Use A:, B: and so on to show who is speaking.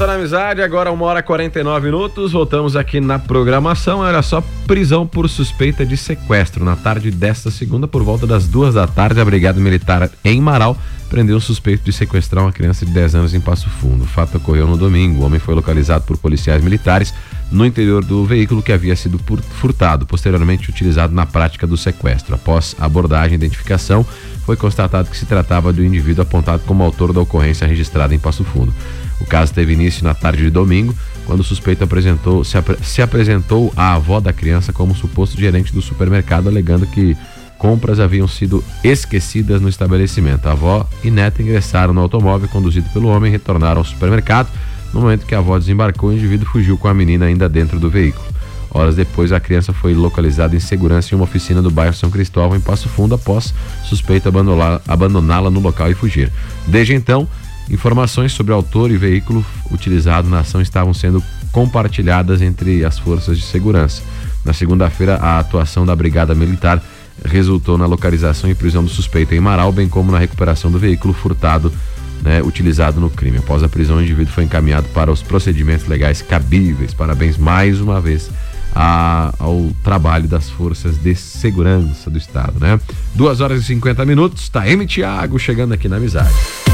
A: volta na amizade, agora 1h49. Voltamos aqui na programação. Olha só, prisão por suspeita de sequestro. Na tarde desta segunda, por volta das 2h, a Brigada Militar em Marau prendeu um suspeito de sequestrar uma criança de 10 anos em Passo Fundo. O fato ocorreu no domingo. O homem foi localizado por policiais militares no interior do veículo que havia sido furtado, posteriormente utilizado na prática do sequestro. Após a abordagem e identificação, foi constatado que se tratava do indivíduo apontado como autor da ocorrência registrada em Passo Fundo. O caso teve início na tarde de domingo, quando o suspeito se apresentou à avó da criança como suposto gerente do supermercado, alegando que compras haviam sido esquecidas no estabelecimento. A avó e neta ingressaram no automóvel conduzido pelo homem e retornaram ao supermercado. No momento que a avó desembarcou, o indivíduo fugiu com a menina ainda dentro do veículo. Horas depois, a criança foi localizada em segurança em uma oficina do bairro São Cristóvão, em Passo Fundo, após suspeito abandoná-la no local e fugir. Desde então, informações sobre o autor e veículo utilizado na ação estavam sendo compartilhadas entre as forças de segurança. Na segunda-feira, a atuação da Brigada Militar resultou na localização e prisão do suspeito em Marau, bem como na recuperação do veículo furtado, utilizado no crime. Após a prisão, o indivíduo foi encaminhado para os procedimentos legais cabíveis. Parabéns mais uma vez ao trabalho das forças de segurança do estado, 2h50. Tá M. Thiago chegando aqui na amizade.